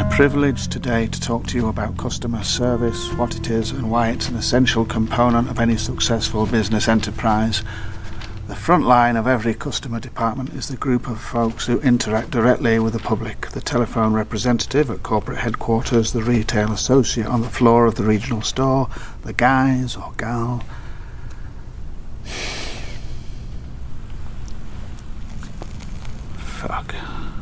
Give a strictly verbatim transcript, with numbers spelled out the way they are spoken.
my privilege today to talk to you about customer service, what it is and why it's an essential component of any successful business enterprise. The front line of every customer department is the group of folks who interact directly with the public, the telephone representative at corporate headquarters, the retail associate on the floor of the regional store, the guys or gal. Fuck.